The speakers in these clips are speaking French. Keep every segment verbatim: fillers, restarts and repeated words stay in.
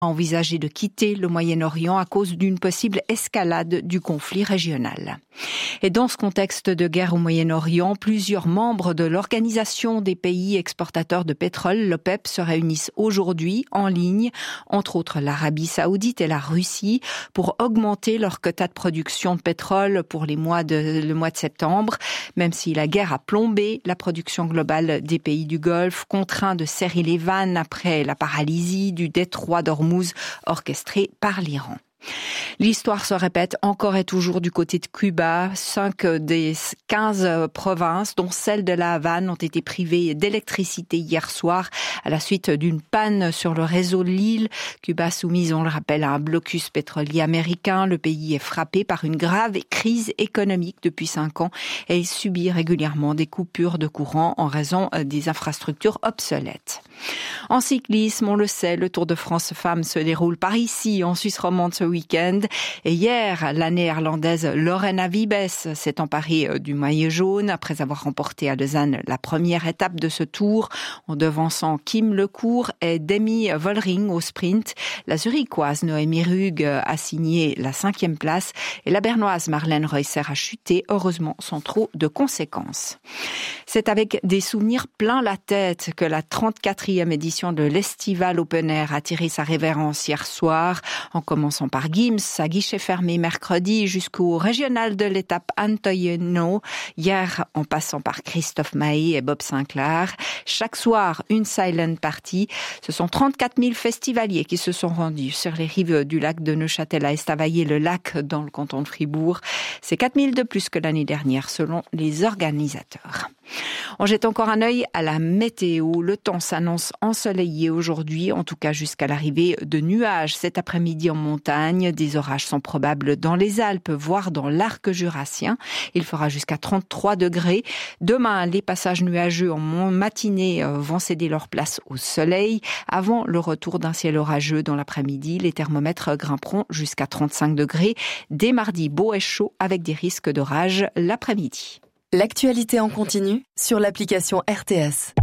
a envisagé de quitter le Moyen-Orient à cause d'une possible escalade du conflit régional. Et dans ce contexte de guerre au Moyen-Orient, plusieurs membres de l'Organisation des pays exportateurs de pétrole, l'OPEP, se réunissent aujourd'hui en ligne, entre autres l'Arabie Saoudite et la Russie, pour augmenter leur quota de production de pétrole pour les mois de, le mois de septembre, même si la guerre a plombé la production globale des pays du Golfe, contraints de serrer les vannes après la paralysie du détroit d'Ormuz orchestré par l'Iran. L'histoire se répète encore et toujours du côté de Cuba. Cinq des quinze provinces, dont celle de la Havane, ont été privées d'électricité hier soir à la suite d'une panne sur le réseau de l'île. Cuba soumise, on le rappelle, à un blocus pétrolier américain. Le pays est frappé par une grave crise économique depuis cinq ans et il subit régulièrement des coupures de courant en raison des infrastructures obsolètes. En cyclisme, on le sait, le Tour de France Femmes se déroule par ici, en Suisse romande, ce week-end. Et hier, la néerlandaise Lorena Wiebes s'est emparée du maillot jaune après avoir remporté à Lausanne la première étape de ce tour en devançant Kim Lecourt et Demi Vollering au sprint. La Zurichoise Noémie Rugg a signé la cinquième place et la Bernoise Marlène Reusser a chuté, heureusement sans trop de conséquences. C'est avec des souvenirs plein la tête que la trente-quatrième édition de l'Estival Open Air a tiré sa révérence hier soir, en commençant par Gims, à guichet fermé mercredi, jusqu'au régional de l'étape Antoyeno, hier en passant par Christophe Mahé et Bob Sinclair. Chaque soir, une silent party. Ce sont trente-quatre mille festivaliers qui se sont rendus sur les rives du lac de Neuchâtel à Estavayer-le-Lac dans le canton de Fribourg. C'est quatre mille de plus que l'année dernière selon les organisateurs. On jette encore un œil à la météo. Le temps s'annonce ensoleillé aujourd'hui, en tout cas jusqu'à l'arrivée de nuages cet après-midi en montagne. Des orages sont probables dans les Alpes, voire dans l'arc jurassien. Il fera jusqu'à trente-trois degrés. Demain, les passages nuageux en matinée vont céder leur place au soleil. Avant le retour d'un ciel orageux dans l'après-midi, les thermomètres grimperont jusqu'à trente-cinq degrés. Dès mardi, beau et chaud avec des risques d'orage l'après-midi. L'actualité en continu sur l'application R T S.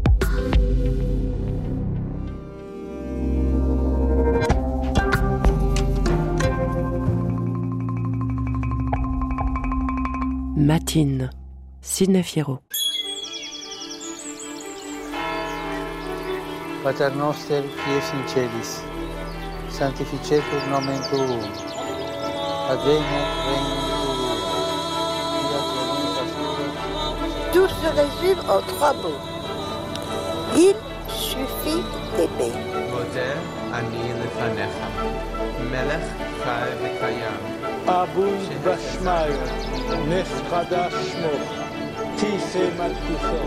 Matine, Sidney Fierro. Pater noster qui es in celis, sanctificetur nomen tuum, adveniat regnum tuum. Tout se résume en trois mots. Il suffit d'aimer. Moder ani lefanecha, melech chai v'kayam. Abu Bashmael, Nefchada Shmo, Tife Malkuso,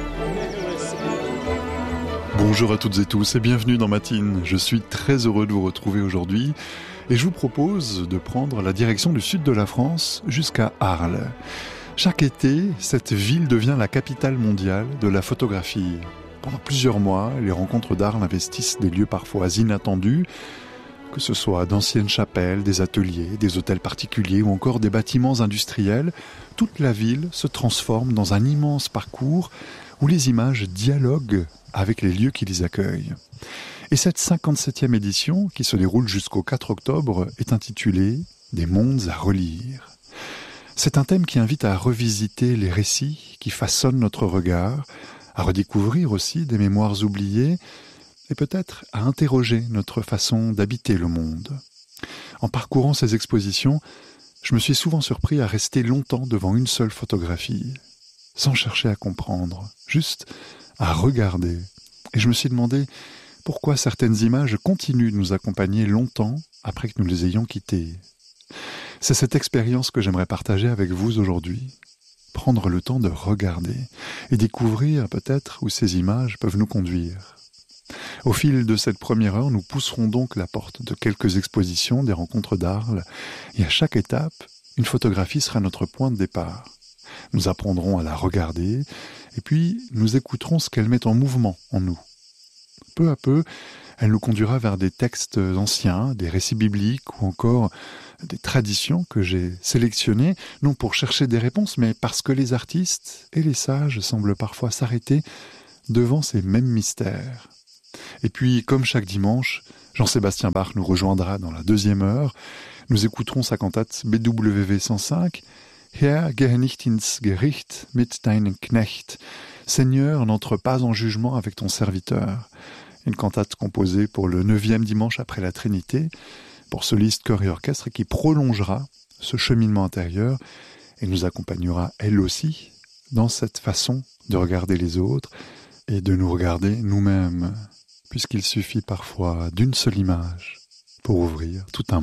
Bonjour à toutes et tous et bienvenue dans Matine. Je suis très heureux de vous retrouver aujourd'hui et je vous propose de prendre la direction du sud de la France jusqu'à Arles. Chaque été, cette ville devient la capitale mondiale de la photographie. Pendant plusieurs mois, les rencontres d'Arles investissent des lieux parfois inattendus, que ce soit d'anciennes chapelles, des ateliers, des hôtels particuliers ou encore des bâtiments industriels. Toute la ville se transforme dans un immense parcours où les images dialoguent avec les lieux qui les accueillent. Et cette cinquante-septième édition, qui se déroule jusqu'au quatre octobre, est intitulée « Des mondes à relire ». C'est un thème qui invite à revisiter les récits qui façonnent notre regard, à redécouvrir aussi des mémoires oubliées et peut-être à interroger notre façon d'habiter le monde. En parcourant ces expositions, je me suis souvent surpris à rester longtemps devant une seule photographie, sans chercher à comprendre, juste à regarder. Et je me suis demandé pourquoi certaines images continuent de nous accompagner longtemps après que nous les ayons quittées. C'est cette expérience que j'aimerais partager avec vous aujourd'hui. Prendre le temps de regarder et découvrir peut-être où ces images peuvent nous conduire. Au fil de cette première heure, nous pousserons donc la porte de quelques expositions des rencontres d'Arles et à chaque étape, une photographie sera notre point de départ. Nous apprendrons à la regarder et puis nous écouterons ce qu'elle met en mouvement en nous. Peu à peu, elle nous conduira vers des textes anciens, des récits bibliques ou encore des traditions que j'ai sélectionnées, non pour chercher des réponses, mais parce que les artistes et les sages semblent parfois s'arrêter devant ces mêmes mystères. Et puis, comme chaque dimanche, Jean-Sébastien Bach nous rejoindra dans la deuxième heure. Nous écouterons sa cantate B W V cent cinq, Herr, gehe nicht ins Gericht mit deinem Knecht. Seigneur, n'entre pas en jugement avec ton serviteur. Une cantate composée pour le neuvième dimanche après la Trinité, pour soliste, chœur et orchestre, qui prolongera ce cheminement intérieur et nous accompagnera elle aussi dans cette façon de regarder les autres et de nous regarder nous-mêmes, puisqu'il suffit parfois d'une seule image pour ouvrir tout un monde.